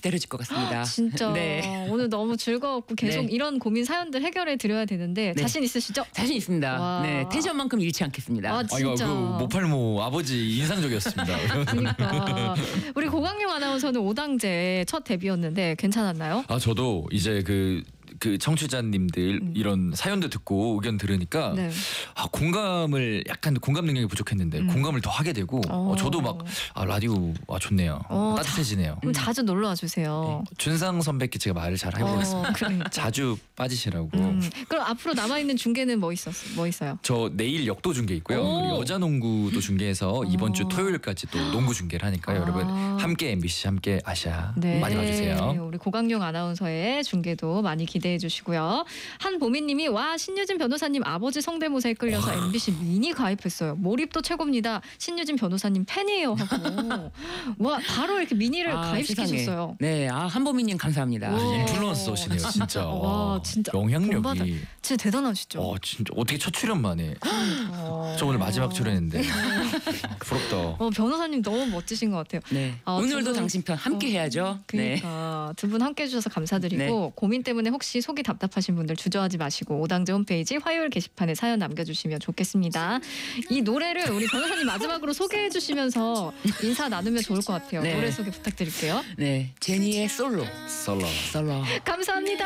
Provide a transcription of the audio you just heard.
때려질 것 같습니다. 진짜 네. 오늘 너무 즐거웠고 계속 네. 이런 고민 사연들 해결해 드려야 되는데 네. 자신 있으시죠? 자신 있습니다. 와. 네, 텐션만큼 잃지 않겠습니다. 아, 아 이거 진짜. 그 모팔모 아버지 인상적이었습니다. 그러니까 우리 고강용 아나운서는 5당제 첫 데뷔였는데 괜찮았나요? 아 저도 이제 그 청취자님들 이런 사연도 듣고 의견 들으니까 네. 공감을 약간 공감 능력이 부족했는데 공감을 더 하게 되고 저도 막 라디오 좋네요. 따뜻해지네요. 그럼 자주 놀러 와 주세요. 준상 선배께 제가 말을 잘 해보겠습니다. 그러니까. 자주 빠지시라고. 그럼 앞으로 남아 있는 중계는 뭐 있어요? 저 내일 역도 중계 있고요. 오. 그리고 여자 농구도 중계해서 이번 주 토요일까지 또 농구 중계를 하니까요. 여러분 함께 MBC 함께 아시아 많이 봐주세요. 우리 고강용 아나운서의 중계도 많이 기대해 주시고요. 한보미님이 와 신유진 변호사님 아버지 성대모사에 끌려서 MBC 미니 가입했어요. 몰입도 최고입니다. 신유진 변호사님 팬이에요 하고 와 바로 이렇게 미니를 가입시키셨어요. 세상에. 네, 한보미님 감사합니다. 와. 인플루언서시네요, 진짜. 와, 진짜 영향력이. 진짜 대단하시죠. 진짜 어떻게 첫 출연 만에. 저 오늘 마지막 출연인데 부럽다. 변호사님 너무 멋지신 것 같아요. 네, 오늘도 당신 편 함께 해야죠. 네. 그러니까 두 분 함께 해주셔서 감사드리고 고민 때문에 혹시 속이 답답하신 분들 주저하지 마시고 오당제 홈페이지 화요일 게시판에 사연 남겨주시면 좋겠습니다. 이 노래를 우리 변호사님 마지막으로 소개해 주시면서 인사 나누면 좋을 것 같아요. 네. 노래 소개 부탁드릴게요. 네, 제니의 솔로. 솔로. 솔로. 감사합니다.